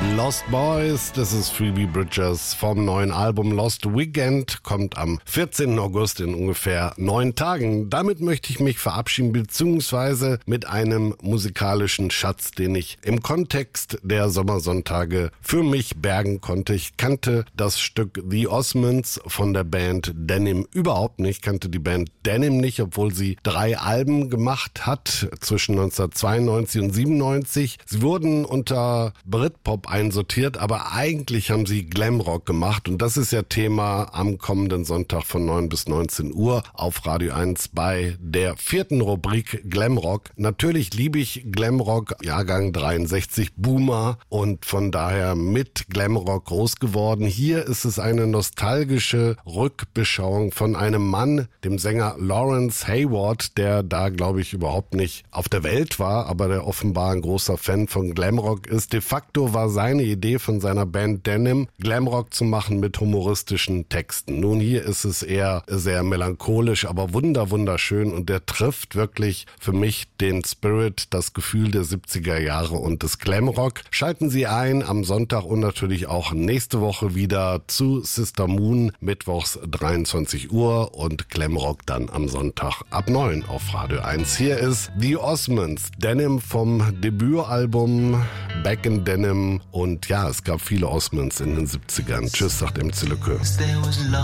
Lost Boys, das ist Phoebe Bridgers vom neuen Album Lost Weekend, kommt am 14. August in ungefähr 9 Tagen. Damit möchte ich mich verabschieden, beziehungsweise mit einem musikalischen Schatz, den ich im Kontext der Sommersonntage für mich bergen konnte. Ich kannte das Stück The Osmonds von der Band Denim überhaupt nicht, kannte die Band Denim nicht, obwohl sie 3 Alben gemacht hat zwischen 1992 und 97. Sie wurden unter Britpop einsortiert, aber eigentlich haben sie Glamrock gemacht und das ist ja Thema am kommenden Sonntag von 9 bis 19 Uhr auf Radio 1 bei der 4. Rubrik Glamrock. Natürlich liebe ich Glamrock, Jahrgang 63 Boomer und von daher mit Glamrock groß geworden. Hier ist es eine nostalgische Rückbeschauung von einem Mann, dem Sänger Lawrence Hayward, der da glaube ich überhaupt nicht auf der Welt war, aber der offenbar ein großer Fan von Glamrock ist. De facto war seine Idee von seiner Band Denim, Glamrock zu machen mit humoristischen Texten. Nun, hier ist es eher sehr melancholisch, aber wunderschön und der trifft wirklich für mich den Spirit, das Gefühl der 70er Jahre und des Glamrock. Schalten Sie ein am Sonntag und natürlich auch nächste Woche wieder zu Sister Moon, mittwochs 23 Uhr und Glamrock dann am Sonntag ab 9 auf Radio 1. Hier ist The Osmonds, Denim vom Debütalbum Back in Denim und ja, es gab viele Osmonds in den 70ern. Tschüss, sagt MC Lücke.